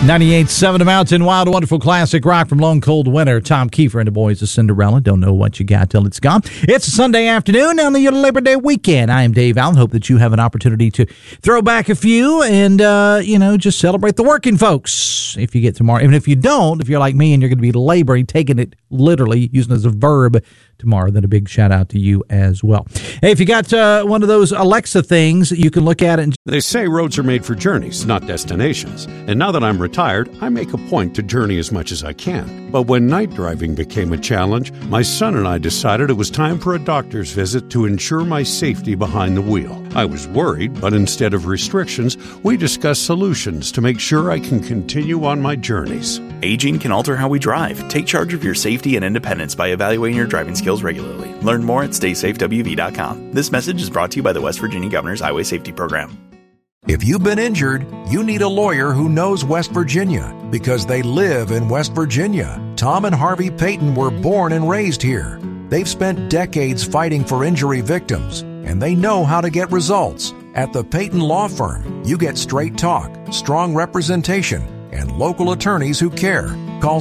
98.7 The Mountain, wild, wonderful classic rock from Long Cold Winter. Tom Kiefer and the boys of Cinderella. Don't know what you got till it's gone. It's a Sunday afternoon on the Labor Day weekend. I am Dave Allen. Hope that you have an opportunity to throw back a few and, just celebrate the working folks if you get tomorrow. Even if you don't, if you're like me and you're going to be laboring, taking it literally, using it as a verb tomorrow, then a big shout out to you as well. Hey, if you got one of those Alexa things, you can look at it. They say roads are made for journeys, not destinations. And now that I'm retired, I make a point to journey as much as I can. But when night driving became a challenge, my son and I decided it was time for a doctor's visit to ensure my safety behind the wheel. I was worried, but instead of restrictions, we discussed solutions to make sure I can continue on my journeys. Aging can alter how we drive. Take charge of your safety and independence by evaluating your driving skills regularly. Learn more at StaySafeWV.com. This message is brought to you by the West Virginia Governor's Highway Safety Program. If you've been injured, you need a lawyer who knows West Virginia because they live in West Virginia. Tom and Harvey Payton were born and raised here. They've spent decades fighting for injury victims, and they know how to get results. At the Payton Law Firm, you get straight talk, strong representation, and local attorneys who care. Call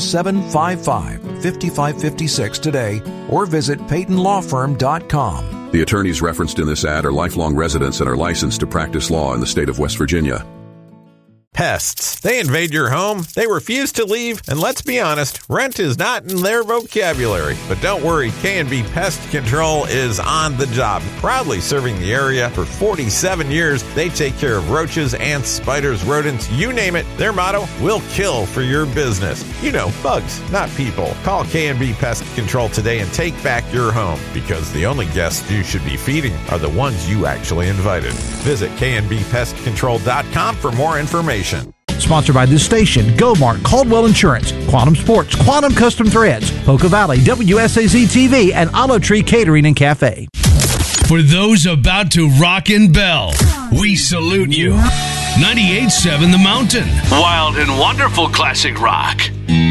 755-5556 today or visit PaytonLawFirm.com. The attorneys referenced in this ad are lifelong residents and are licensed to practice law in the state of West Virginia. Pests. They invade your home, they refuse to leave, and let's be honest, rent is not in their vocabulary. But don't worry, K&B Pest Control is on the job. Proudly serving the area for 47 years, they take care of roaches, ants, spiders, rodents, you name it. Their motto, we'll kill for your business. You know, bugs, not people. Call K&B Pest Control today and take back your home, because the only guests you should be feeding are the ones you actually invited. Visit knbpestcontrol.com for more information. Sponsored by this station, GoMart, Caldwell Insurance, Quantum Sports, Quantum Custom Threads, Poca Valley, WSAZ TV, and Olive Tree Catering and Cafe. For those about to rock and bell, we salute you. 98.7 The Mountain. Wild and wonderful classic rock.